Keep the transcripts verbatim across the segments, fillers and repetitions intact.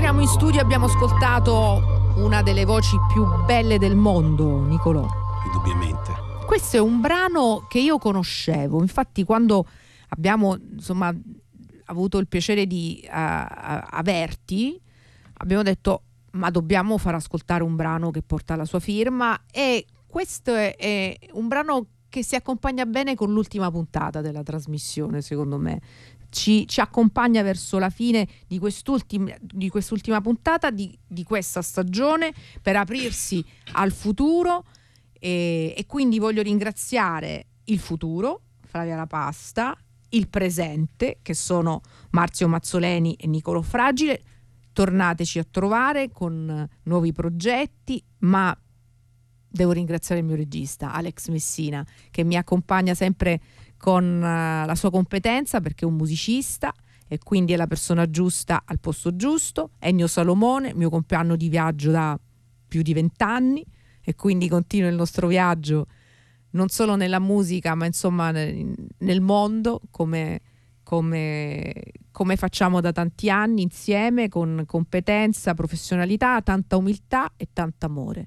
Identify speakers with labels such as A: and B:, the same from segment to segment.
A: Rientriamo in studio, abbiamo ascoltato una delle voci più belle del mondo, Nicolò.
B: Indubbiamente.
A: Questo è un brano che io conoscevo, infatti quando abbiamo insomma avuto il piacere di uh, averti, abbiamo detto ma dobbiamo far ascoltare un brano che porta la sua firma, e questo è, è un brano che si accompagna bene con l'ultima puntata della trasmissione, secondo me. Ci, ci accompagna verso la fine di quest'ultima, di quest'ultima puntata di, di questa stagione, per aprirsi al futuro, e, e quindi voglio ringraziare il futuro, Flavia La Pasta, il presente, che sono Marzio Mazzoleni e Nicolò Fragile. Tornateci a trovare con nuovi progetti, ma devo ringraziare il mio regista Alex Messina, che mi accompagna sempre con uh, la sua competenza, perché è un musicista e quindi è la persona giusta al posto giusto. Ennio Salomone, mio compagno di viaggio da più di vent'anni, e quindi continua il nostro viaggio non solo nella musica, ma insomma nel, nel mondo, come, come, come facciamo da tanti anni insieme, con competenza, professionalità, tanta umiltà e tanto amore.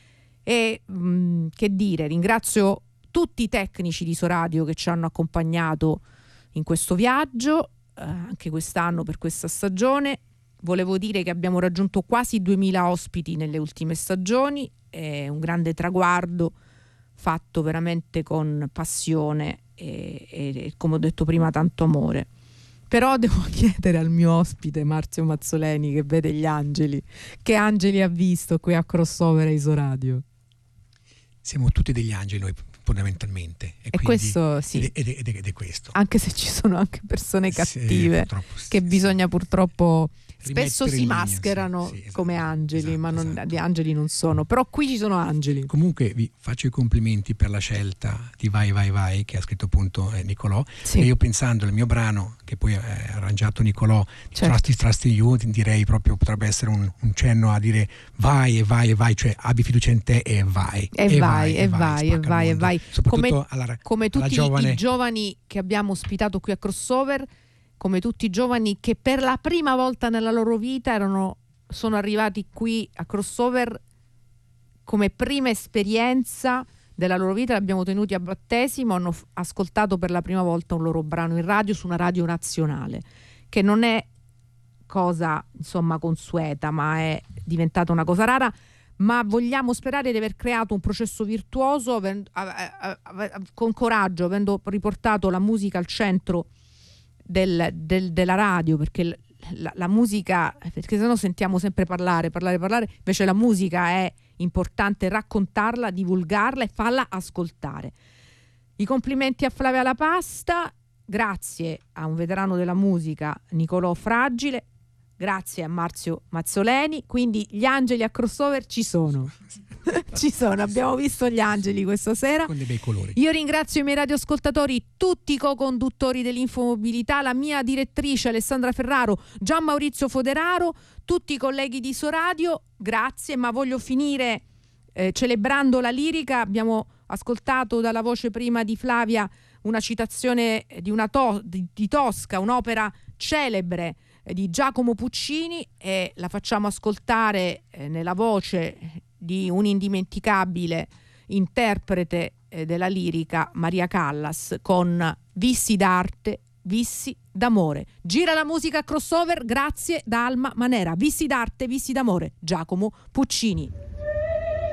A: E mh, che dire, ringrazio tutti i tecnici di Isoradio che ci hanno accompagnato in questo viaggio, eh, anche quest'anno per questa stagione. Volevo dire che abbiamo raggiunto quasi duemila ospiti nelle ultime stagioni, è un grande traguardo fatto veramente con passione e, e, come ho detto prima, tanto amore. Però devo chiedere al mio ospite Marzio Mazzoleni, che vede gli angeli, che angeli ha visto qui a Crossover a Isoradio?
C: Siamo tutti degli angeli noi, fondamentalmente, e,
A: e
C: quindi,
A: questo sì,
C: ed è, ed, è, ed è questo,
A: anche se ci sono anche persone cattive,
C: sì,
A: che
C: sì,
A: bisogna
C: sì.
A: purtroppo spesso si
C: linea,
A: mascherano
C: sì, sì, esatto,
A: come angeli,
C: esatto,
A: ma non,
C: esatto.
A: di angeli non sono, però qui ci sono angeli.
C: Comunque vi faccio i complimenti per la scelta di Vai Vai Vai, che ha scritto appunto eh, Nicolò,
A: Sì.
C: E io pensando al mio brano, che poi ha eh, arrangiato Nicolò,
A: Certo.
C: Trusty Trusty You, direi proprio potrebbe essere un, un cenno a dire vai e vai e vai, cioè abbi fiducia in te e vai
A: E, e vai, e vai, e vai, e vai.
C: Soprattutto
A: come,
C: alla,
A: come
C: alla
A: tutti
C: giovane...
A: i giovani che abbiamo ospitato qui a Crossover, come tutti i giovani che per la prima volta nella loro vita erano, sono arrivati qui a Crossover come prima esperienza della loro vita, l'abbiamo tenuti a battesimo, hanno f- ascoltato per la prima volta un loro brano in radio, su una radio nazionale, che non è cosa insomma consueta, ma è diventata una cosa rara. Ma vogliamo sperare di aver creato un processo virtuoso, avendo, a, a, a, con coraggio, avendo riportato la musica al centro del, del, della radio, perché l, la, la musica, perché sennò sentiamo sempre parlare, parlare, parlare, invece la musica è importante raccontarla, divulgarla e farla ascoltare. I complimenti a Flavia La Pasta, grazie a un veterano della musica, Nicolò Fragile, grazie a Marzio Mazzoleni. Quindi gli angeli a Crossover ci sono. Ci sono, abbiamo visto gli angeli questa sera.
C: Con dei bei colori.
A: Io ringrazio i miei radioascoltatori, tutti i co-conduttori dell'Infomobilità, la mia direttrice Alessandra Ferraro, Gian Maurizio Foderaro, tutti i colleghi di Isoradio, grazie. Ma voglio finire eh, celebrando la lirica. Abbiamo ascoltato dalla voce prima di Flavia una citazione di, una to- di, di Tosca, un'opera celebre di Giacomo Puccini, e la facciamo ascoltare eh, nella voce di un indimenticabile interprete eh, della lirica, Maria Callas, con Vissi d'arte, vissi d'amore. Gira la musica a Crossover, grazie da Alma Manera. Vissi d'arte, vissi d'amore, Giacomo Puccini.